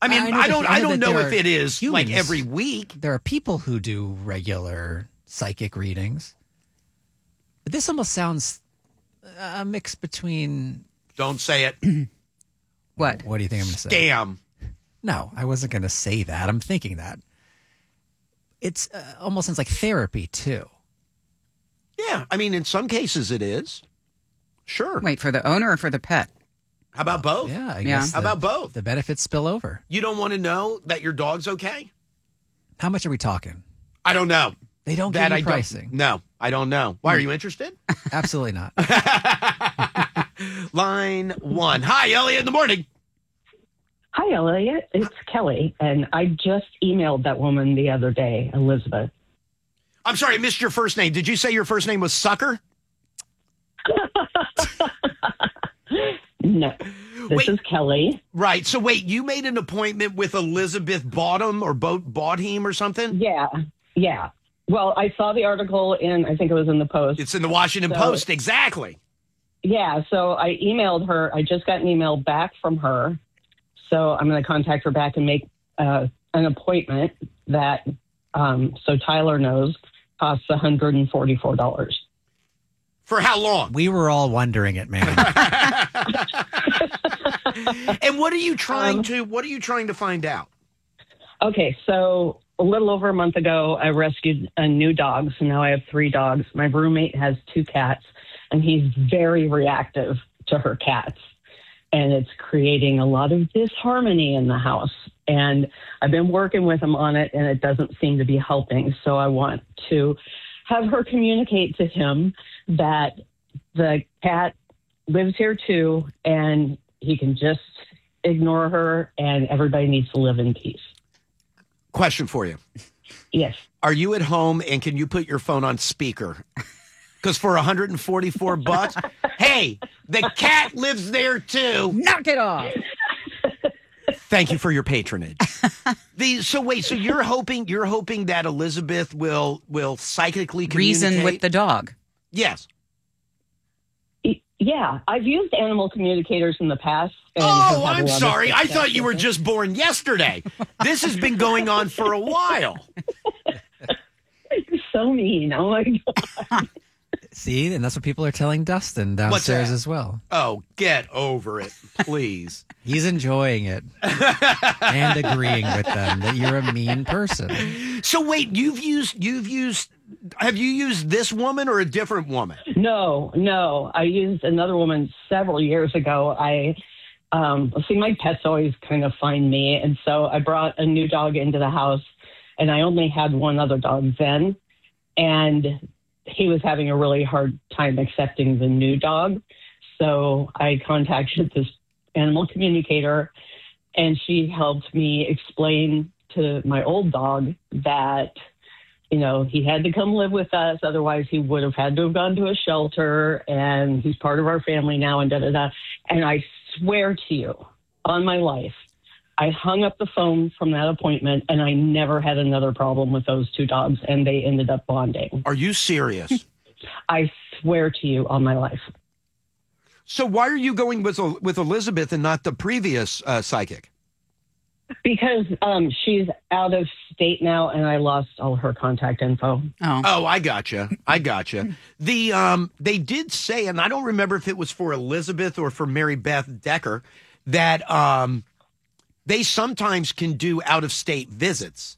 I mean, I don't know if it is humans. like every week. There are people who do regular psychic readings. But this almost sounds a mix between... Don't say it. What? What do you think I'm going to say? Scam. No, I wasn't going to say that. I'm thinking that. It's almost sounds like therapy, too. Yeah, I mean, in some cases it is. Sure. Wait, for the owner or for the pet? How about both? Yeah, I guess. How about both? The benefits spill over. You don't want to know that your dog's okay? How much are we talking? I don't know. They don't give you pricing. No, I don't know. Why, are you interested? Absolutely not. Line 1. Hi, Elliot, in the morning. Hi, Elliot. It's Kelly, and I just emailed that woman the other day, Elizabeth. I'm sorry, I missed your first name. Did you say your first name was Sucker? No. This is Kelly. Right. So wait, you made an appointment with Elizabeth Bottom or Bottom or something? Yeah. Well, I saw the article I think it was in the Post. It's in the Washington Post, exactly. Yeah, so I emailed her. I just got an email back from her. So I'm going to contact her back and make an appointment that, so Tyler knows, costs $144. For how long? We were all wondering it, man. And what are you trying to find out? Okay, so a little over a month ago, I rescued a new dog. So now I have 3 dogs. My roommate has 2 cats, and he's very reactive to her cats. And it's creating a lot of disharmony in the house. And I've been working with him on it, and it doesn't seem to be helping. So I want to have her communicate to him that the cat lives here too, and he can just ignore her, and everybody needs to live in peace. Question for you. Yes. Are you at home, and can you put your phone on speaker? Because for $144, hey, the cat lives there too. Knock it off. Thank you for your patronage. So you're hoping that Elizabeth will psychically communicate? Reason with the dog. Yes. Yeah, I've used animal communicators in the past. Oh, I'm sorry. I thought you were just born yesterday. This has been going on for a while. You're so mean. Oh, my God. See, and that's what people are telling Dustin downstairs as well. Oh, get over it, please. He's enjoying it and agreeing with them that you're a mean person. So wait, have you used this woman or a different woman? No. I used another woman several years ago. My pets always kind of find me. And so I brought a new dog into the house, and I only had one other dog then. And he was having a really hard time accepting the new dog. So I contacted this animal communicator, and she helped me explain to my old dog that, he had to come live with us. Otherwise, he would have had to have gone to a shelter, and he's part of our family now, and da-da-da. And I swear to you, on my life, I hung up the phone from that appointment, and I never had another problem with those 2 dogs, and they ended up bonding. Are you serious? I swear to you on my life. So why are you going with Elizabeth and not the previous psychic? Because she's out of state now, and I lost all her contact info. Oh, I gotcha. They did say, and I don't remember if it was for Elizabeth or for Mary Beth Decker, that they sometimes can do out-of-state visits.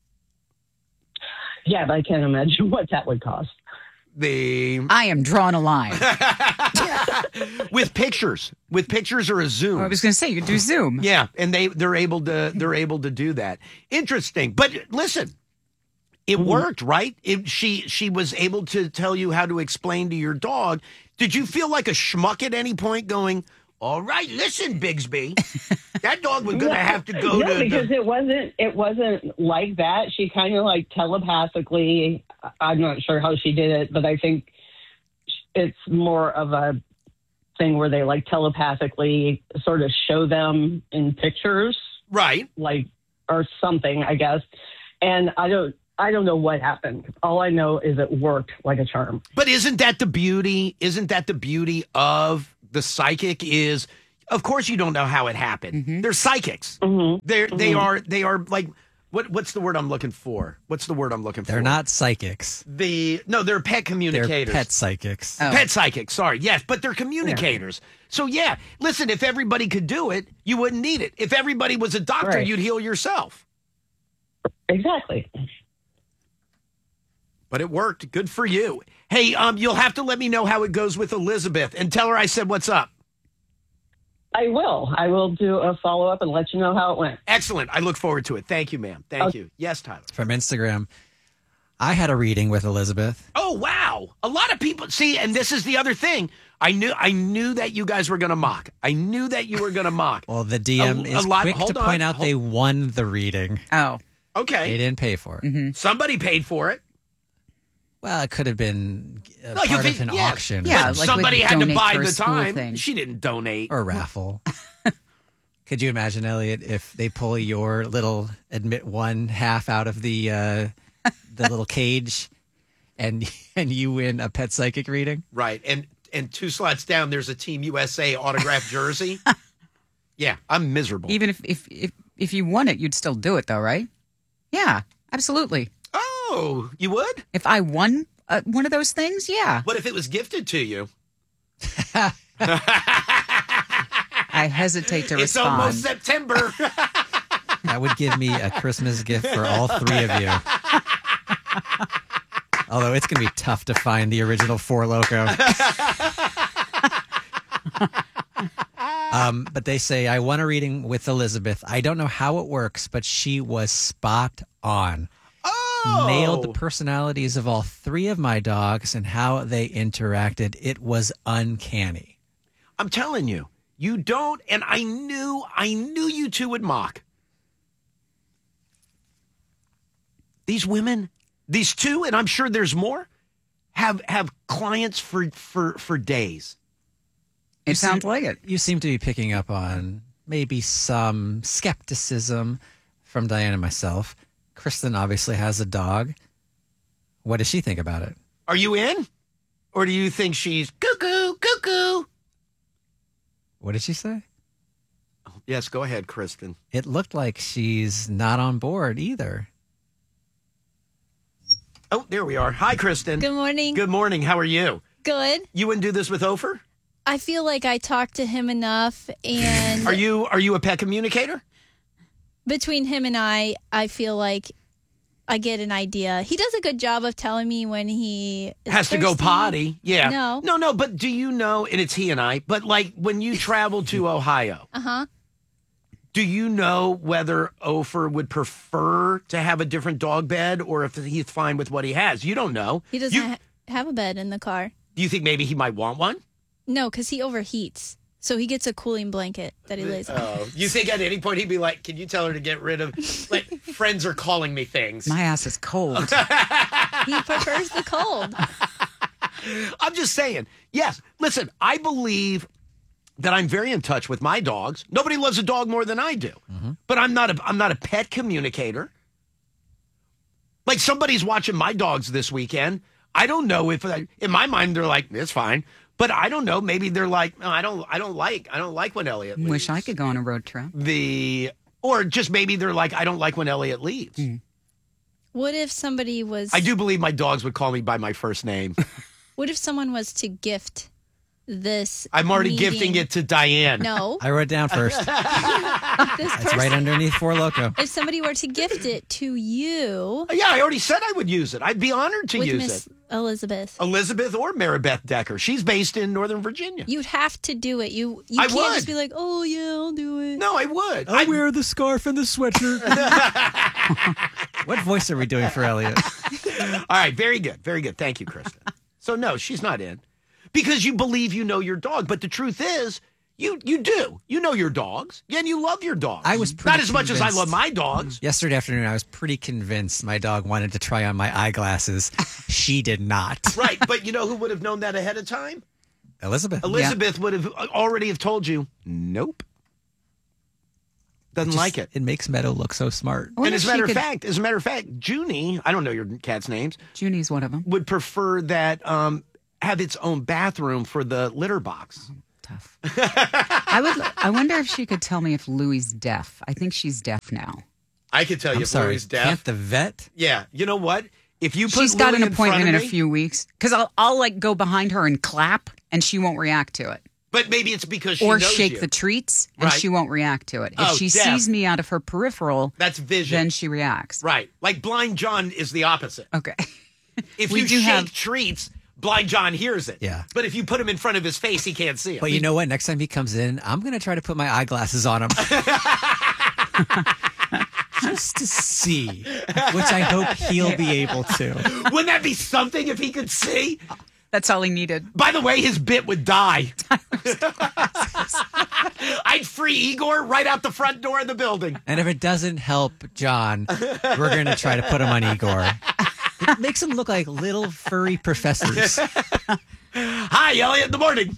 Yeah, but I can't imagine what that would cost. I am drawing a line. With pictures or a Zoom. I was going to say, you could do Zoom. Yeah, and they're able to do that. Interesting. But listen, it worked, right? She was able to tell you how to explain to your dog. Did you feel like a schmuck at any point going, all right, listen, Bigsby, that dog was going to have to go to... because it wasn't like that. She kind of like telepathically, I'm not sure how she did it, but I think it's more of a thing where they like telepathically sort of show them in pictures. Right. Like, or something, I guess. And I don't know what happened. All I know is it worked like a charm. But isn't that the beauty? Isn't that the beauty of the psychic is Of course you don't know how it happened. They're psychics. They are like what's the word I'm looking for? They're not psychics. They're pet communicators. They're pet psychics. Oh. Pet psychics, sorry. Yes, but they're communicators. So yeah, listen, if everybody could do it, you wouldn't need it. If everybody was a doctor, Right. you'd heal yourself. Exactly. But it worked. Good for you. Hey, you'll have to let me know how it goes with Elizabeth and tell her I said what's up. I will. I will do a follow up and let you know how it went. Excellent. I look forward to it. Thank you, ma'am. Thank you. Yes, Tyler. From Instagram. I had a reading with Elizabeth. Oh, wow. A lot of people see, and this is the other thing. I knew that you guys were going to mock. I knew that you were going to mock. Well, the DM is quick to point out they won the reading. Oh. They Okay. didn't pay for it. Somebody paid for it. Well, it could have been Like part if of an yeah. auction Yeah. But like somebody we had to donate buy for a the school time. thing. She didn't donate. or a raffle. Could you imagine, Elliot, if they pull your little admit one half out of the little cage and you win a pet psychic reading? Right. And 2 slots down, there's a Team USA autographed jersey. Yeah, I'm miserable. Even if you won it, you'd still do it, though, right? Yeah, absolutely. Oh, you would? If I won one of those things, yeah. What if it was gifted to you? I hesitate to It's respond. almost September. That would give me a Christmas gift for all 3 of you. Although it's going to be tough to find the original Four Loko. But they say, I won a reading with Elizabeth. I don't know how it works, but she was spot on. Oh. Nailed the personalities of all 3 of my dogs and how they interacted. It was uncanny. I'm telling you, you don't, and I knew you two would mock. These women, these 2, and I'm sure there's more, have clients for days. It sounds like it. You seem to be picking up on maybe some skepticism from Diane and myself. Kristen obviously has a dog. What does she think about it? Are you in? Or do you think she's cuckoo, cuckoo? What did she say? Yes, go ahead, Kristen. It looked like she's not on board either. Oh, there we are. Hi, Kristen. Good morning. Good morning. How are you? Good. You wouldn't do this with Ofer? I feel like I talked to him enough, and Are you a pet communicator? between him and I feel like I get an idea. He does a good job of telling me when he is Has to go thirsty. potty. Yeah. No. But do you know, and it's he and I, but like when you travel to Ohio, do you know whether Ofer would prefer to have a different dog bed or if he's fine with what he has? You don't know. He doesn't have a bed in the car. Do you think maybe he might want one? No, because he overheats. So he gets a cooling blanket that he lays on. Oh, you think at any point he'd be like, can you tell her to get rid of, like, friends are calling me things. My ass is cold. He prefers the cold. I'm just saying. Yes. Listen, I believe that I'm very in touch with my dogs. Nobody loves a dog more than I do. But I'm not a pet communicator. Like somebody's watching my dogs this weekend. I don't know if in my mind they're like, it's fine. But I don't know. Maybe they're like, no, I don't like when Elliot leaves. Wish I could go on a road trip. Or just maybe they're like, I don't like when Elliot leaves. What if somebody was... I do believe my dogs would call me by my first name. What if someone was to gift this I'm already meeting- gifting it to Diane. No. I wrote it down first. This It's person, right underneath Four Loko. if somebody were to gift it to you Yeah, I already said I would use it. I'd be honored to with use Miss it. Elizabeth, Elizabeth or Maribeth Decker. She's based in Northern Virginia. you'd have to do it. You I can't would. just be like, oh yeah, I'll do it. No, I would. I wear the scarf and the sweatshirt. What voice are we doing for Elliot? All right, very good. Very good. Thank you, Kristen. So no, she's not in. Because you believe you know your dog, but the truth is, you do. You know your dogs, and you love your dogs. I was pretty not as much as I convinced. love my dogs. Yesterday afternoon, I was pretty convinced my dog wanted to try on my eyeglasses. She did not. Right, but you know who would have known that ahead of time? Elizabeth. Elizabeth would have already have told you, nope. Doesn't like it. It makes Meadow look so smart. What And if as a she matter of could- fact, Junie, I don't know your cat's names, Junie's one of them. would prefer that have its own bathroom for the litter box. Tough. I wonder if she could tell me if Louie's deaf. I think she's deaf now. I could tell you I'm if sorry. Louie's deaf. Can't the vet? Yeah, you know what? If you put She's got Louie an in front appointment in of a me- few weeks because I'll like go behind her and clap and she won't react to it. But maybe it's because she Or knows shake you. the treats and Right. she won't react to it. If Oh, she deaf. sees me out of her peripheral, That's vision. then she reacts. Right. Like Blind John is the opposite. Okay. If We you do shake have- treats, Blind John hears it. Yeah. But if you put him in front of his face, he can't see it. But you know what? Next time he comes in, I'm going to try to put my eyeglasses on him. Just to see, which I hope he'll be able to. Wouldn't that be something if he could see? That's all he needed. By the way, his bit would die. I'd free Igor right out the front door of the building. And if it doesn't help John, we're going to try to put him on Igor. It makes them look like little furry professors. Hi, Elliot, in the morning.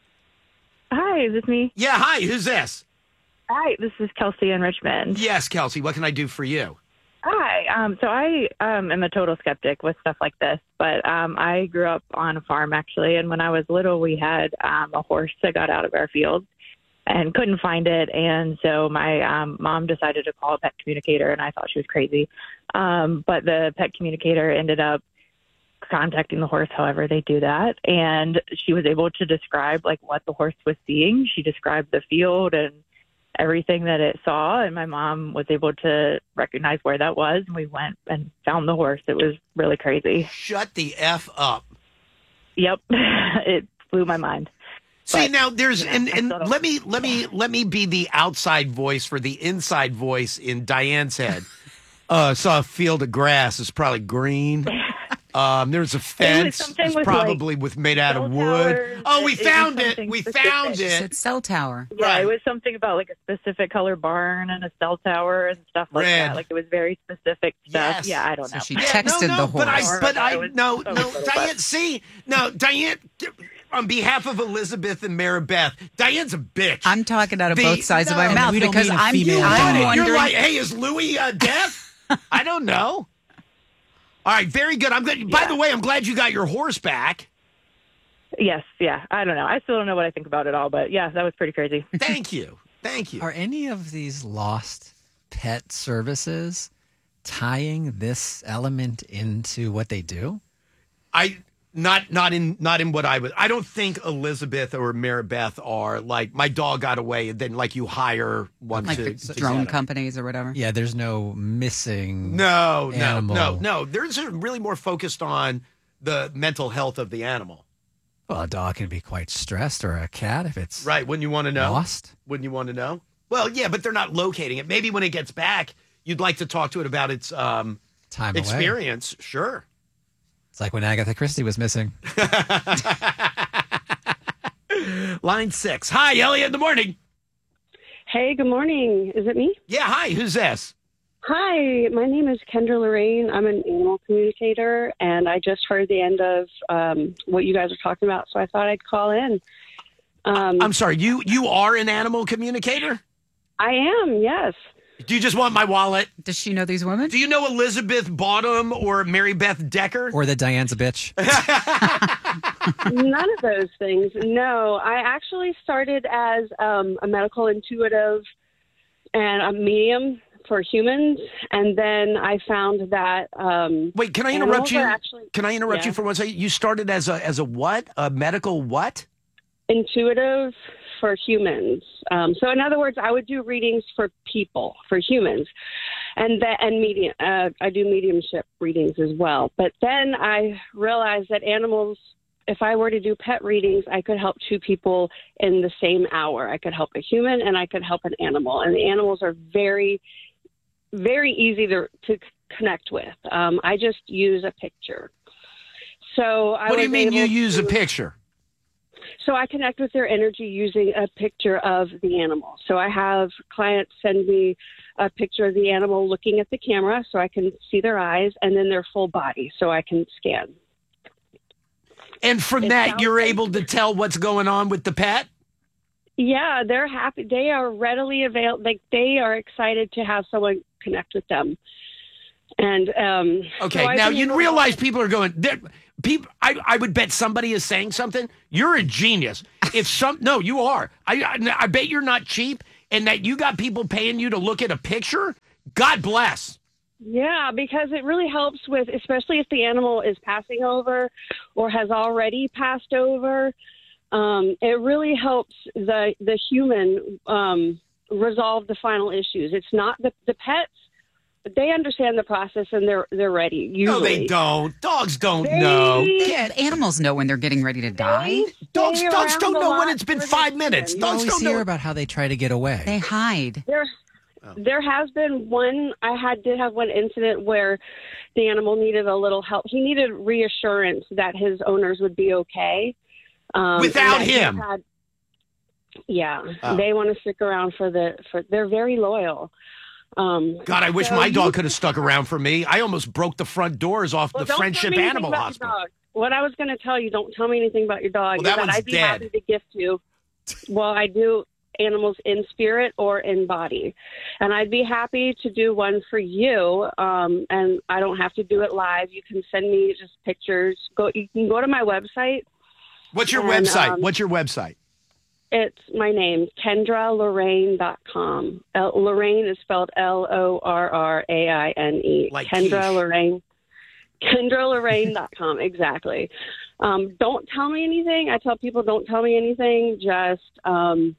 Hi, is this me? Yeah, hi, who's this? Hi, this is Kelsey in Richmond. Yes, Kelsey, what can I do for you? Hi. So I am a total skeptic with stuff like this, but I grew up on a farm actually, and when I was little, we had a horse that got out of our field and couldn't find it, and so my mom decided to call a pet communicator, and I thought she was crazy, but the pet communicator ended up contacting the horse, however they do that, and she was able to describe like what the horse was seeing. She described the field and everything that it saw, and my mom was able to recognize where that was, and we went and found the horse. It was really crazy. Shut the F up. Yep. It blew my mind. See, But, now there's you know, and I still don't- let me be the outside voice for the inside voice in Diane's head. Saw a field of grass. It's probably green. There's a fence. something It's with, probably made out of cell wood. towers. Oh, we It was found it. something We specific. found She it. said cell tower. Yeah, Right. it was something about like a specific color barn and a cell tower and stuff like Red. that. Like it was very specific stuff. Yes. Yeah, I don't So know. she Yeah, texted no, the horse. But I I was no, so no, little, Diane. but- See, no, Diane. On behalf of Elizabeth and Maribeth, Diane's a bitch. I'm talking out of both sides of my No, mouth we don't because mean a I'm female I'm dog. wondering. You're like, hey, is Louis deaf? I don't know. All right, very good. I'm good. By the way, I'm glad you got your horse back. Yes, yeah. I don't know. I still don't know what I think about it all, but yeah, that was pretty crazy. Thank you. Thank you. Are any of these lost pet services tying this element into what they do? Not in what I would. I don't think Elizabeth or Maribeth are like my dog got away and then like you hire one Like to the get drone him. companies or whatever. Yeah, there's no missing. No. Animal. There's really more focused on the mental health of the animal. Well, a dog can be quite stressed, or a cat if it's Right. Wouldn't you want to know? lost. Wouldn't you want to know? Well, yeah, but they're not locating it. Maybe when it gets back, you'd like to talk to it about its Time away. experience. Sure. It's like when Agatha Christie was missing. Line 6. Hi, Elliot in the morning. Hey, good morning. Is it me? Yeah, hi. Who's this? Hi, my name is Kendra Lorraine. I'm an animal communicator, and I just heard the end of what you guys were talking about, so I thought I'd call in. I'm sorry. You are an animal communicator? I am, yes. Do you just want my wallet? Does she know these women? Do you know Elizabeth Bottom or Mary Beth Decker? Or that Diane's a bitch. None of those things. No, I actually started as a medical intuitive and a medium for humans, and then I found that Wait, can I interrupt animals you? are actually- Can I interrupt Yeah. you for one second? You started as a what? A medical what? intuitive for humans. So in other words, I would do readings for people, for humans, and medium. I do mediumship readings as well. But then I realized that animals, if I were to do pet readings, I could help two people in the same hour. I could help a human and I could help an animal. And the animals are very, very easy to connect with. I just use a picture. So What do you mean you use a picture? So I connect with their energy using a picture of the animal. So I have clients send me a picture of the animal looking at the camera so I can see their eyes and then their full body so I can scan. And from It that, sounds you're like- able to tell what's going on with the pet? Yeah, they're happy. They are readily available. Like they are excited to have someone connect with them. And Okay, so I've now been you able to- realize people are going. People, I would bet somebody is saying something. You're a genius. No, you are. I bet you're not cheap, and that you got people paying you to look at a picture. God bless. Yeah, because it really helps with, especially if the animal is passing over or has already passed over. It really helps the human resolve the final issues. It's not the pets. They understand the process and they're ready. Usually. No, they don't. Dogs don't know. Yeah, animals know when they're getting ready to die. Dogs stay don't around a know when lot it's been for 5 the minutes. season. You Dogs always don't hear know. about how they try to get away. They hide. There has been one. Did have one incident where the animal needed a little help. He needed reassurance that his owners would be okay. Without and that he him. Oh. They want to stick around for they're very loyal. God, I wish my dog could have stuck around for me. I almost broke the front doors off the don't Friendship tell me anything Animal about your Hospital. dog. What I was going to tell you, don't tell me anything about your dog. Well, that is one's I'd be dead. happy to gift you. Well, I do animals in spirit or in body, and I'd be happy to do one for you. And I don't have to do it live. You can send me just pictures. You can go to my website. What's your website? What's your website? It's my name, KendraLorraine.com. Lorraine is spelled LORRAINE. Like Kendra quiche. Lorraine. KendraLorraine.com, exactly. Don't tell me anything. I tell people don't tell me anything. Just send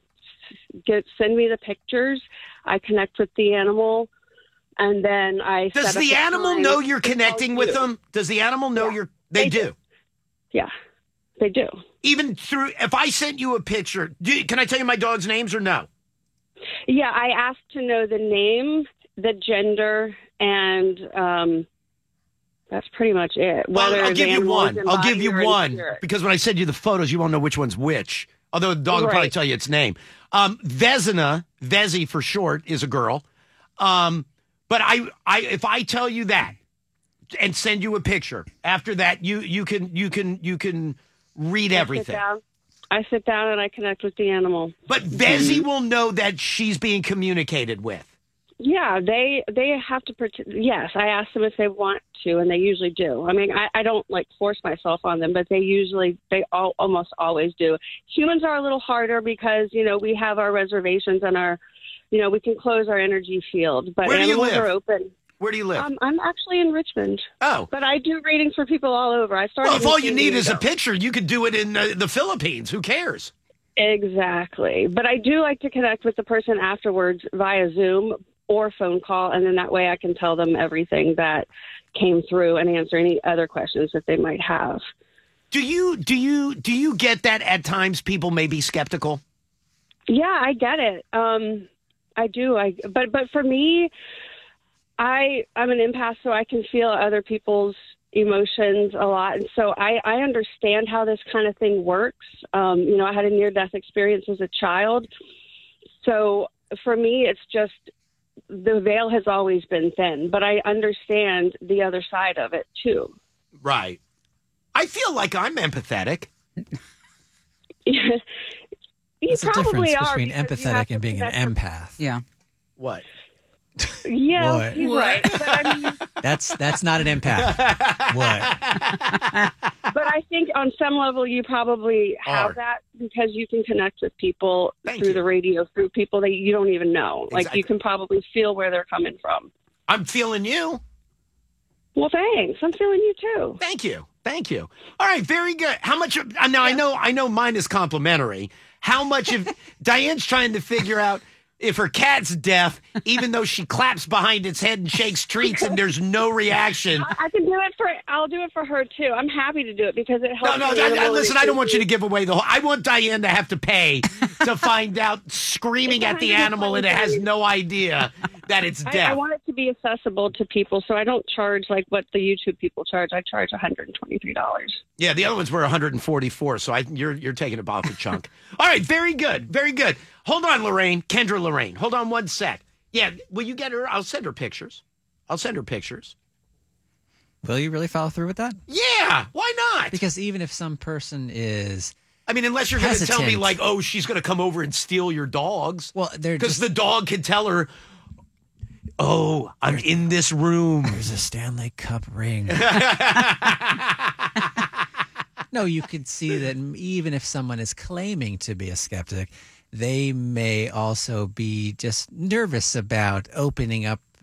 me the pictures. I connect with the animal, and then I Does set up the a animal time know you're to call connecting with you. them? Does the animal know you're... They do. Yeah, they do. Even through... If I sent you a picture... Can I tell you my dog's names or no? Yeah, I asked to know the name, the gender, and that's pretty much it. Well, Whether I'll the give you animal is one. in I'll give body you or in one. spirit. Because when I send you the photos, you won't know which one's which. Although the dog will probably Right. tell you its name. Vezina, Vezi for short, is a girl. But if I tell you that and send you a picture, after that you can read everything. I sit down and I connect with the animal. But Vezi will know that she's being communicated with. Yeah, they have to. Yes, I ask them if they want to, and they usually do. I mean, I don't like force myself on them, but they almost always do. Humans are a little harder because we have our reservations and our, we can close our energy field. But Where do you animals live? are open. Where do you live? I'm actually in Richmond. Oh. But I do readings for people all over. I started. Well, if all you in need San is a Diego. picture, you could do it in the Philippines. Who cares? Exactly. But I do like to connect with the person afterwards via Zoom or phone call, and then that way I can tell them everything that came through and answer any other questions that they might have. Do you get that at times people may be skeptical? Yeah, I get it. I do. But for me, I'm an empath, so I can feel other people's emotions a lot. And so I understand how this kind of thing works. I had a near-death experience as a child. So for me, it's just the veil has always been thin, but I understand the other side of it too. Right. I feel like I'm empathetic. You There's a probably difference are between because you have empathetic and to being an connect with- empath. Yeah. What? Yeah, What? he's right. But I mean, That's not an empath. What? but I think on some level you probably have Are. that because you can connect with people Thank through you. the radio, through people that you don't even know. Like Exactly. you can probably feel where they're coming from. I'm feeling you. Well, thanks. I'm feeling you too. Thank you. Thank you. All right, very good. How much now I know mine is complimentary. How much of Diane's trying to figure out if her cat's deaf, even though she claps behind its head and shakes treats and there's no reaction. I can do it I'll do it for her too. I'm happy to do it because it helps. No, the animal listen, I don't want you to and give away the whole. I want Diane to have to pay to find out screaming at the animal and it has no idea that it's deaf. I want it to be accessible to people, so I don't charge like what the YouTube people charge. I charge $123. Yeah, the other ones were 144, so you're taking a off a chunk. All right, very good, very good. Hold on, Lorraine, Kendra Lorraine. Hold on one sec. Yeah, will you get her? I'll send her pictures. Will you really follow through with that? Yeah, why not? Because even if some person is, I mean, unless you're going to tell me hesitant. like, oh, she's going to come over and steal your dogs. well, they're Because just, the dog can tell her, oh, I'm in this room. there's a Stanley Cup ring. No, you could see that even if someone is claiming to be a skeptic, they may also be just nervous about opening up